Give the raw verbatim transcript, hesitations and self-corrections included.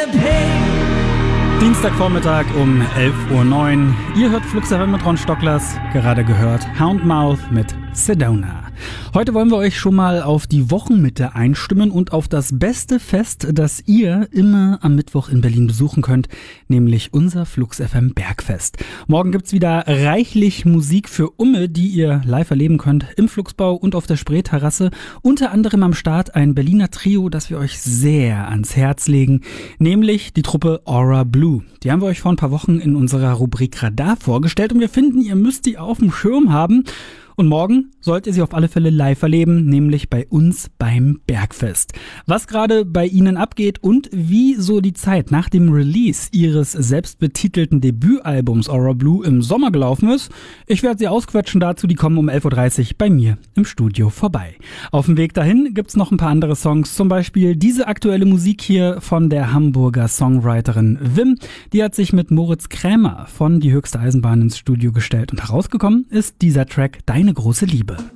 Dienstagvormittag um elf Uhr neun. Ihr hört Flux F M mit Ron Stocklers. Gerade gehört Houndmouth mit Sedona. Heute wollen wir euch schon mal auf die Wochenmitte einstimmen und auf das beste Fest, das ihr immer am Mittwoch in Berlin besuchen könnt, nämlich unser Flux F M Bergfest. Morgen gibt's wieder reichlich Musik für Umme, die ihr live erleben könnt im Fluxbau und auf der Spreeterrasse. Unter anderem am Start ein Berliner Trio, das wir euch sehr ans Herz legen, nämlich die Truppe Aura Blue. Die haben wir euch vor ein paar Wochen in unserer Rubrik Radar vorgestellt und wir finden, ihr müsst die auf dem Schirm haben. Und morgen sollt ihr sie auf alle Fälle live erleben, nämlich bei uns beim Bergfest. Was gerade bei ihnen abgeht und wie so die Zeit nach dem Release ihres selbstbetitelten Debütalbums Aura Blue im Sommer gelaufen ist, ich werde sie ausquetschen dazu, die kommen um elf Uhr dreißig bei mir im Studio vorbei. Auf dem Weg dahin gibt's noch ein paar andere Songs, zum Beispiel diese aktuelle Musik hier von der Hamburger Songwriterin Wim. Die hat sich mit Moritz Krämer von Die höchste Eisenbahn ins Studio gestellt und herausgekommen ist dieser Track Deine große Liebe.